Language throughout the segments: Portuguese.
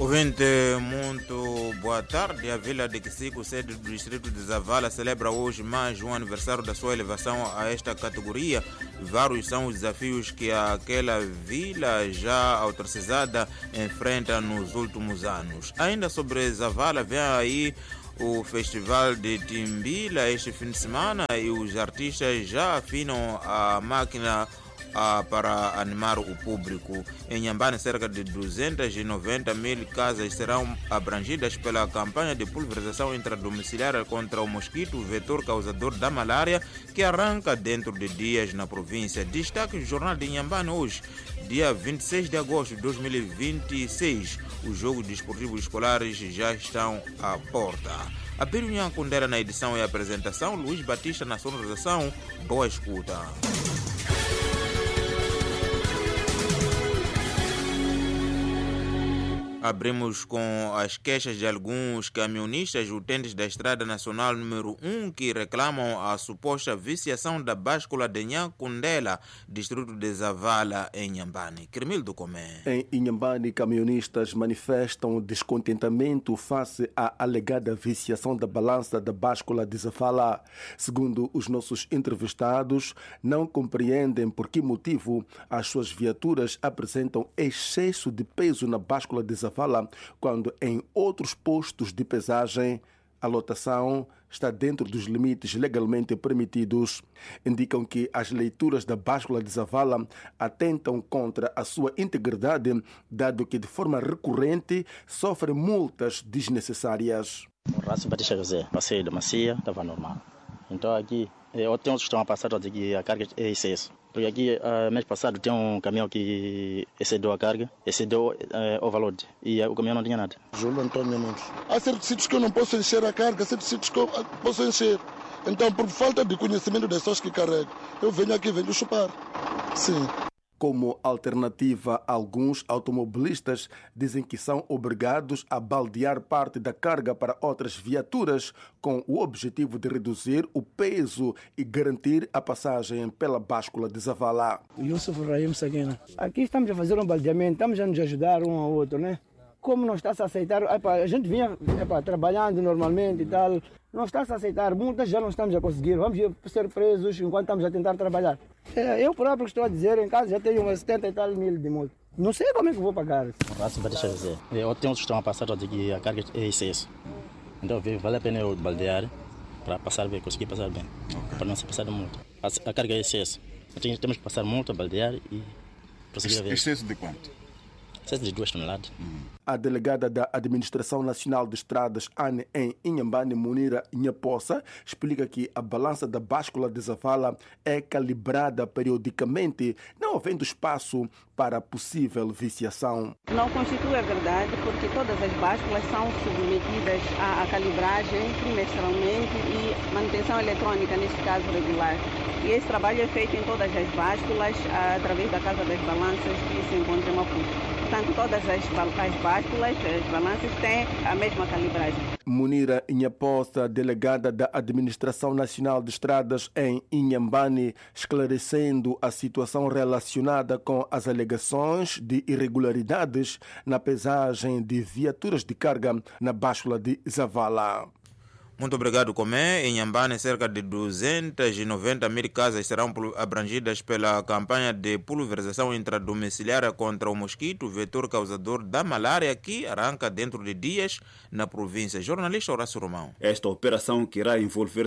Ouvinte, muito boa tarde. A Vila de Quisico, sede do distrito de Zavala, celebra hoje mais um aniversário da sua elevação a esta categoria. Vários são os desafios que aquela vila já autorcizada enfrenta nos últimos anos. Ainda sobre Zavala, vem aí o Festival de Timbila este fim de semana e os artistas já afinam a máquina para animar o público. Em Inhambane, cerca de 290 mil casas serão abrangidas pela campanha de pulverização intradomiciliar contra o mosquito, vetor causador da malária, que arranca dentro de dias na província. Destaque do Jornal de Inhambane hoje, dia 26 de agosto de 2026. Os Jogos Desportivos Escolares já estão à porta. A Pirunhã Kundera na edição e apresentação, Luiz Batista na sonorização. Boa escuta. Abrimos com as queixas de alguns caminhonistas utentes da Estrada Nacional número 1 que reclamam a suposta viciação da báscula de Nhankundela, distrito de Zavala, em Inhambane. Cremildo Comé. Em Inhambane, caminhonistas manifestam descontentamento face à alegada viciação da balança da báscula de Zavala. Segundo os nossos entrevistados, não compreendem por que motivo as suas viaturas apresentam excesso de peso na báscula de Zavala, quando em outros postos de pesagem a lotação está dentro dos limites legalmente permitidos. Indicam que as leituras da báscula de Zavala atentam contra a sua integridade, dado que de forma recorrente sofre multas desnecessárias. O Rácio Batista José, passei da Macia, estava normal. Então aqui, tem outros que estão a passar a dizer que a carga é excesso. Porque aqui, mês passado, tem um caminhão que excedeu a carga, excedeu overload, e o caminhão não tinha nada. Júlio Antônio Nunes. Há certos sítios que eu não posso encher a carga, há certos sítios que eu posso encher. Então, por falta de conhecimento das pessoas que carregam, eu venho aqui, venho chupar. Sim. Como alternativa, alguns automobilistas dizem que são obrigados a baldear parte da carga para outras viaturas com o objetivo de reduzir o peso e garantir a passagem pela báscula de Zavala. Yusuf Rahim Saguena. Aqui estamos a fazer um baldeamento, estamos a nos ajudar um ao outro, né? Como não está-se a aceitar, a gente vinha trabalhando normalmente e tal, não está-se a aceitar, multas já não estamos a conseguir, vamos ser presos enquanto estamos a tentar trabalhar. Eu próprio estou a dizer, em casa já tenho umas 70 e tal mil de multa. Não sei como é que vou pagar. O Rácio Batista José. Tem outros que estão a passar a dizer que a carga é excesso. Então vale a pena eu baldear para passar bem, conseguir passar bem, para não ser passado multa. A carga é excesso. Temos que passar multa, baldear e prosseguir a ver. Excesso de quanto? Excesso de 2 toneladas. A delegada da Administração Nacional de Estradas, ANE, em Inhambane, Munira Nhaposa, explica que a balança da báscula de Zavala é calibrada periodicamente, não havendo espaço para possível viciação. Não constitui a verdade, porque todas as básculas são submetidas à calibragem trimestralmente e manutenção eletrônica, neste caso regular. E esse trabalho é feito em todas as básculas, através da Casa das Balanças que se encontra em Maputo. Portanto, todas as básculas, as balanças têm a mesma calibragem. Munira Nhaposa, delegada da Administração Nacional de Estradas em Inhambane, esclarecendo a situação relacionada com as alegações de irregularidades na pesagem de viaturas de carga na báscula de Zavala. Muito obrigado, Comé. Em Inhambane, cerca de 290 mil casas serão abrangidas pela campanha de pulverização intradomiciliar contra o mosquito, vetor causador da malária, que arranca dentro de dias na província. Jornalista Horácio Romão. Esta operação, que irá envolver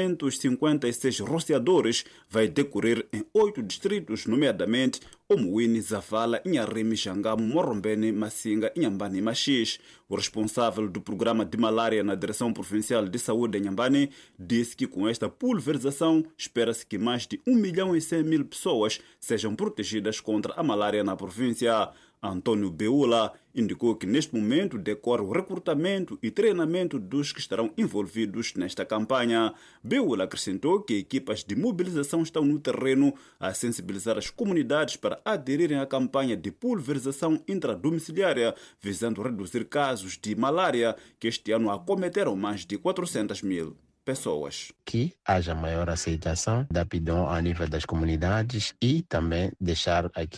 756 rociadores, vai decorrer em 8 distritos, nomeadamente Omuini, Zavala, Inharime, Xangamo, Morombene, Massinga, Inhambane e Machis. O responsável do programa de malária na Direção Provincial de Saúde em Inhambane disse que com esta pulverização espera-se que mais de 1.100.000 pessoas sejam protegidas contra a malária na província. Antônio Beula indicou que neste momento decorre o recrutamento e treinamento dos que estarão envolvidos nesta campanha. Beula acrescentou que equipas de mobilização estão no terreno a sensibilizar as comunidades para aderirem à campanha de pulverização intradomiciliária, visando reduzir casos de malária que este ano acometeram mais de 400.000 pessoas. Que haja maior aceitação da PIDON a nível das comunidades e também deixar aqui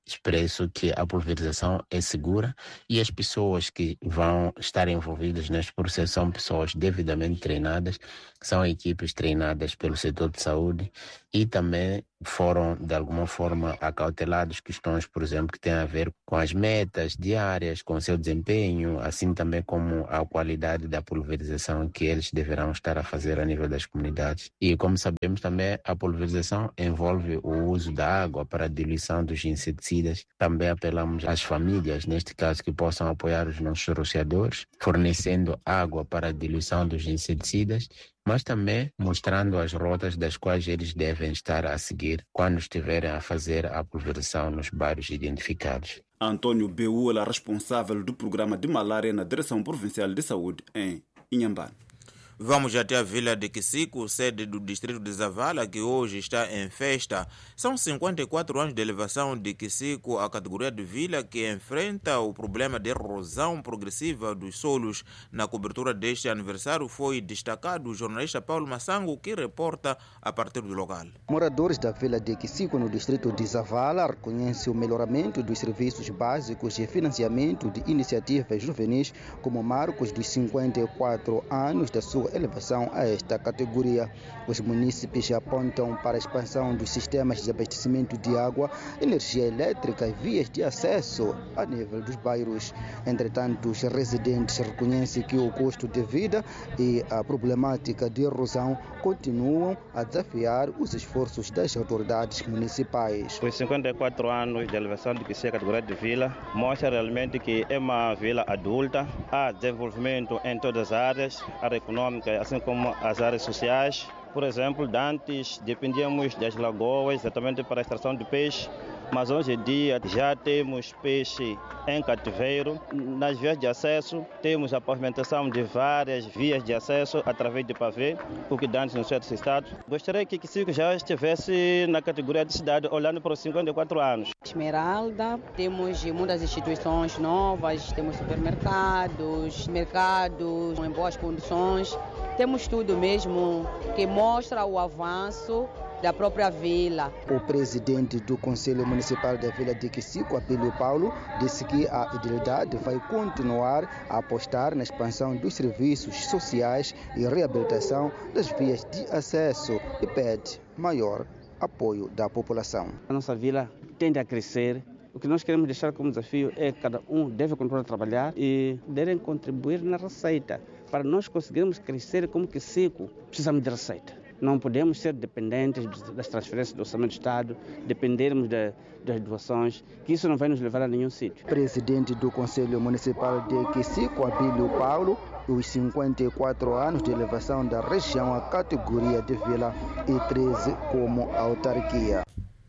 expresso que a pulverização é segura e as pessoas que vão estar envolvidas neste processo são pessoas devidamente treinadas, são equipes treinadas pelo setor de saúde e também foram, de alguma forma, acautelados questões, por exemplo, que têm a ver com as metas diárias, com o seu desempenho, assim também como a qualidade da pulverização que eles deverão estar a fazer a nível das comunidades. E, como sabemos também, a pulverização envolve o uso da água para a diluição dos inseticidas. Também apelamos às famílias, neste caso, que possam apoiar os nossos rociadores, fornecendo água para a diluição dos inseticidas, mas também mostrando as rotas das quais eles devem estar a seguir quando estiverem a fazer a pulverização nos bairros identificados. Antônio Beula, responsável do programa de malária na Direção Provincial de Saúde em Inhambane. Vamos até a vila de Kisiku, sede do distrito de Zavala, que hoje está em festa. São 54 anos de elevação de Kisiku, a categoria de vila que enfrenta o problema de erosão progressiva dos solos. Na cobertura deste aniversário foi destacado o jornalista Paulo Massango, que reporta a partir do local. Moradores da vila de Kisiku, no distrito de Zavala, reconhecem o melhoramento dos serviços básicos e financiamento de iniciativas juvenis como marcos dos 54 anos da sua elevação a esta categoria. Os munícipes apontam para a expansão dos sistemas de abastecimento de água, energia elétrica e vias de acesso a nível dos bairros. Entretanto, os residentes reconhecem que o custo de vida e a problemática de erosão continuam a desafiar os esforços das autoridades municipais. Os 54 anos de elevação de Kisiku, a categoria de vila, mostra realmente que é uma vila adulta, há desenvolvimento em todas as áreas, área econômica, assim como as áreas sociais. Por exemplo, antes dependíamos das lagoas exatamente para a extração de peixe, mas hoje em dia já temos peixe em cativeiro. Nas vias de acesso temos a pavimentação de várias vias de acesso através de pavê, o que antes não certos estados. Gostaria que Kisiku já estivesse na categoria de cidade, olhando para os 54 anos. Esmeralda, temos muitas instituições novas, temos supermercados, mercados em boas condições, temos tudo mesmo que mostra o avanço da própria vila. O presidente do Conselho Municipal da Vila de Kisiku, Abílio Paulo, disse que a idilidade vai continuar a apostar na expansão dos serviços sociais e reabilitação das vias de acesso e pede maior apoio da população. A nossa vila tende a crescer. O que nós queremos deixar como desafio é que cada um deve continuar a trabalhar e devem contribuir na receita. Para nós conseguirmos crescer como Kisiku, precisamos de receita. Não podemos ser dependentes das transferências do Orçamento do Estado, dependermos das doações, que isso não vai nos levar a nenhum sítio. Presidente do Conselho Municipal de Kisiku, Abílio Paulo, os 54 anos de elevação da região à categoria de vila e 13 como autarquia.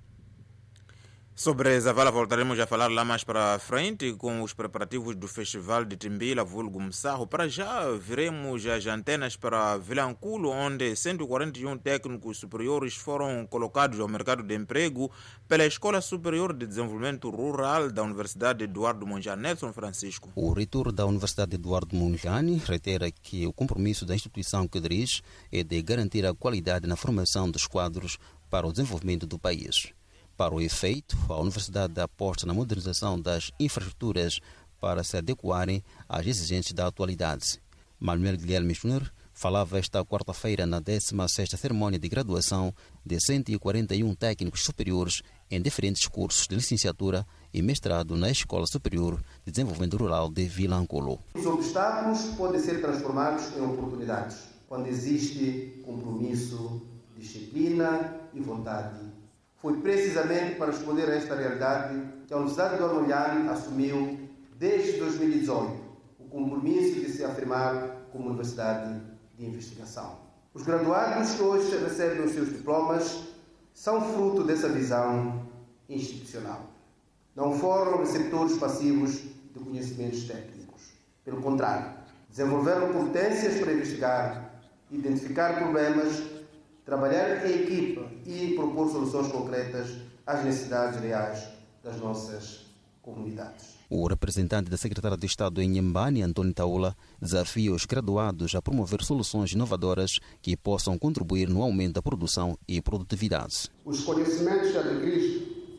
Sobre Zavala voltaremos a falar lá mais para frente com os preparativos do Festival de Timbila, vulgo Msarro. Para já veremos as antenas para Vilanculo, onde 141 técnicos superiores foram colocados ao mercado de emprego pela Escola Superior de Desenvolvimento Rural da Universidade Eduardo Mondlane. Nelson Francisco. O reitor da Universidade Eduardo Mondlane reitera que o compromisso da instituição que dirige é de garantir a qualidade na formação dos quadros para o desenvolvimento do país. Para o efeito, a Universidade aposta na modernização das infraestruturas para se adequarem às exigências da atualidade. Manuel Guilherme Júnior falava esta quarta-feira na 16ª cerimônia de graduação de 141 técnicos superiores em diferentes cursos de licenciatura e mestrado na Escola Superior de Desenvolvimento Rural de Vilanculo. Os obstáculos podem ser transformados em oportunidades quando existe compromisso, disciplina e vontade. Foi precisamente para responder a esta realidade que a Universidade Eduardo Mondlane assumiu, desde 2018, o compromisso de se afirmar como universidade de investigação. Os graduados que hoje recebem os seus diplomas são fruto dessa visão institucional. Não foram receptores passivos de conhecimentos técnicos. Pelo contrário, desenvolveram competências para investigar, identificar problemas, trabalhar em equipa e propor soluções concretas às necessidades reais das nossas comunidades. O representante da Secretaria de Estado em Inhambane, Antônio Taula, desafia os graduados a promover soluções inovadoras que possam contribuir no aumento da produção e produtividade. Os conhecimentos adquiridos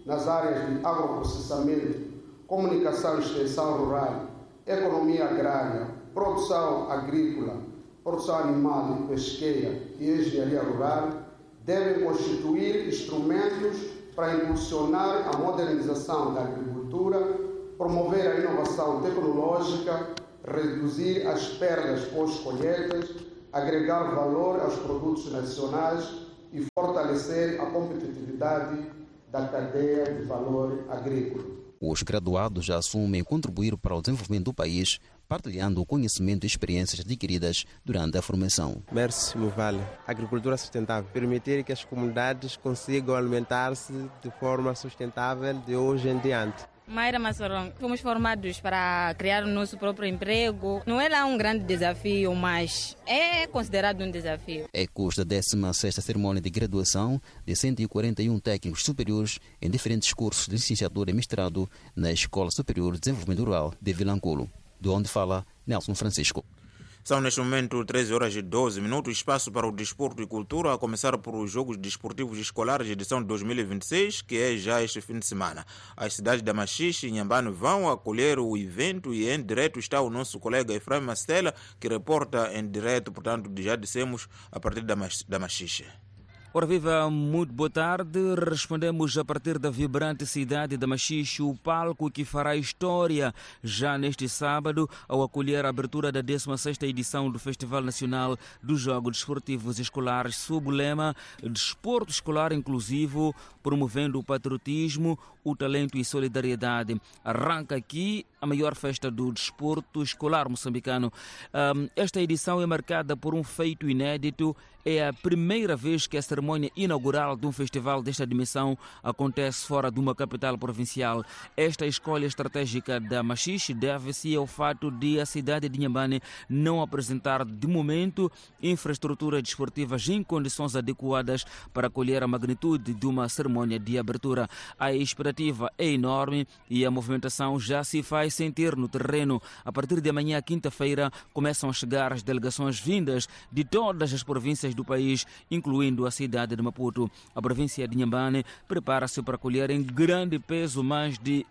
nas áreas de agroprocessamento, comunicação e extensão rural, economia agrária, produção agrícola, produção animal e pesqueira e engenharia rural devem constituir instrumentos para impulsionar a modernização da agricultura, promover a inovação tecnológica, reduzir as perdas pós-colheitas, agregar valor aos produtos nacionais e fortalecer a competitividade da cadeia de valor agrícola. Os graduados já assumem contribuir para o desenvolvimento do país, partilhando o conhecimento e experiências adquiridas durante a formação. Merci, Muvale. Agricultura sustentável. Permitir que as comunidades consigam alimentar-se de forma sustentável de hoje em diante. Mayra Massoron, fomos formados para criar o nosso próprio emprego. Não é lá um grande desafio, mas é considerado um desafio. Ecos da 16ª cerimônia de graduação de 141 técnicos superiores em diferentes cursos de licenciatura e mestrado na Escola Superior de Desenvolvimento Rural de Vilanculo, de onde fala Nelson Francisco. São neste momento 13h12, espaço para o desporto e cultura, a começar por os Jogos Desportivos Escolares de edição de 2026, que é já este fim de semana. As cidades da Machixe e Inhambane vão acolher o evento e em direto está o nosso colega Efraim Mastela, que reporta em direto, portanto, já dissemos, a partir da Machixe. Ora viva, muito boa tarde. Respondemos a partir da vibrante cidade da Machixe, o palco que fará história já neste sábado ao acolher a abertura da 16ª edição do Festival Nacional dos Jogos Desportivos Escolares sob o lema Desporto Escolar Inclusivo, promovendo o patriotismo, o talento e solidariedade. Arranca aqui a maior festa do desporto escolar moçambicano. Esta edição é marcada por um feito inédito. É a primeira vez que a cerimônia inaugural de um festival desta dimensão acontece fora de uma capital provincial. Esta escolha estratégica da Machixe deve-se ao fato de a cidade de Inhambane não apresentar, de momento, infraestruturas desportivas em condições adequadas para acolher a magnitude de uma cerimônia de abertura. A expectativa é enorme e a movimentação já se faz sentir no terreno. A partir de amanhã, quinta-feira, começam a chegar as delegações vindas de todas as províncias do país, incluindo a cidade de Maputo. A província de Inhambane prepara-se para acolher em grande peso mais de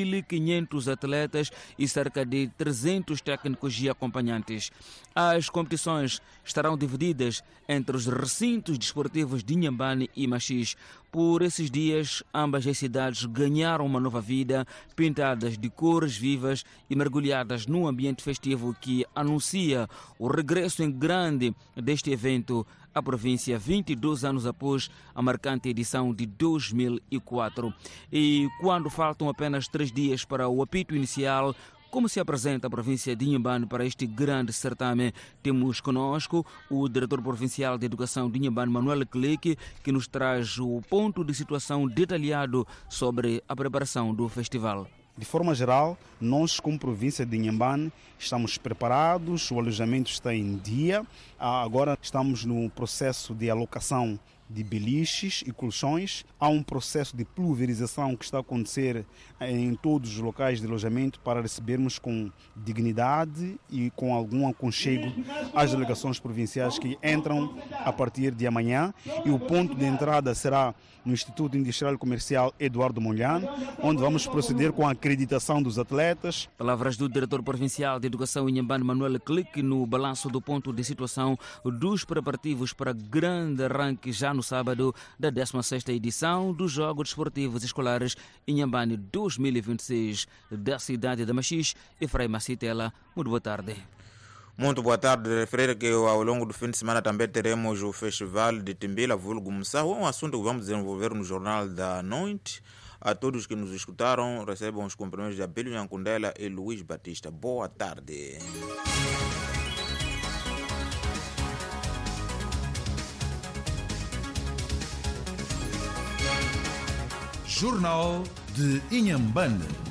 1.500 atletas e cerca de 300 técnicos e acompanhantes. As competições estarão divididas entre os recintos desportivos de Inhambane e Machixe. Por esses dias, ambas as cidades ganharam uma nova vida, pintadas de cores vivas e mergulhadas num ambiente festivo que anuncia o regresso em grande deste evento à província 22 anos após a marcante edição de 2004. E quando faltam apenas 3 dias para o apito inicial, como se apresenta a província de Inhambane para este grande certame? Temos conosco o diretor provincial de Educação de Inhambane, Manuel Clique, que nos traz o ponto de situação detalhado sobre a preparação do festival. De forma geral, nós como província de Inhambane estamos preparados, o alojamento está em dia. Agora estamos no processo de alocação de beliches e colchões. Há um processo de pulverização que está a acontecer em todos os locais de alojamento para recebermos com dignidade e com algum aconchego as delegações provinciais que entram a partir de amanhã. E o ponto de entrada será no Instituto Industrial e Comercial Eduardo Mondlane, onde vamos proceder com a acreditação dos atletas. Palavras do diretor provincial de Educação Inhambane, Manuel Clique, no balanço do ponto de situação dos preparativos para grande arranque já no sábado da 16ª edição dos Jogos Desportivos Escolares Inhambane 2026 da cidade da Machixe. Efraim Macitela, muito boa tarde. Muito boa tarde. Refere que ao longo do fim de semana também teremos o Festival de Timbila, vulgo Mussahu. É um assunto que vamos desenvolver no Jornal da Noite. A todos que nos escutaram, recebam os cumprimentos de Abílio Nhankundela e Luís Batista. Boa tarde. Jornal de Inhambane.